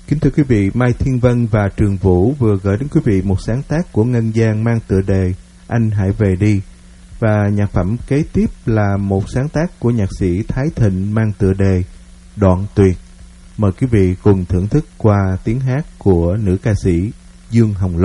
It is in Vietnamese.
Kính thưa quý vị, Mai Thiên Vân và Trường Vũ vừa gửi đến quý vị một sáng tác của Ngân Giang mang tựa đề Anh Hãy Về Đi. Và nhạc phẩm kế tiếp là một sáng tác của nhạc sĩ Thái Thịnh mang tựa đề Đoạn Tuyệt. Mời quý vị cùng thưởng thức qua tiếng hát của nữ ca sĩ Dương Hồng Loan.